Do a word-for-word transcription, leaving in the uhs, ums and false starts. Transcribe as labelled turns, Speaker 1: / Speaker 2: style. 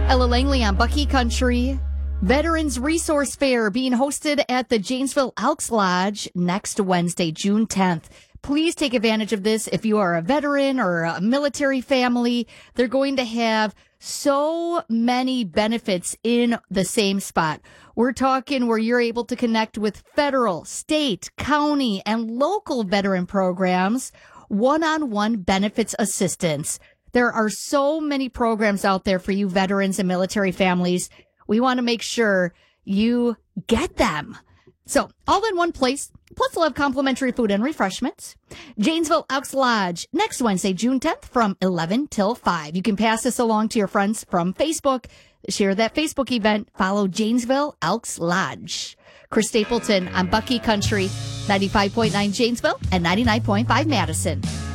Speaker 1: Ella Langley on Bucky Country. Veterans Resource Fair being hosted at the Janesville Elks Lodge next Wednesday, June tenth. Please take advantage of this if you are a veteran or a military family. They're going to have so many benefits in the same spot. We're talking where you're able to connect with federal, state, county, and local veteran programs, one-on-one benefits assistance. There are so many programs out there for you veterans and military families. We want to make sure you get them. So, all in one place, plus we'll have complimentary food and refreshments. Janesville Elks Lodge, next Wednesday, June tenth, from eleven till five. You can pass this along to your friends from Facebook. Share that Facebook event. Follow Janesville Elks Lodge. Chris Stapleton on Bucky Country, ninety-five point nine Janesville and ninety-nine point five Madison.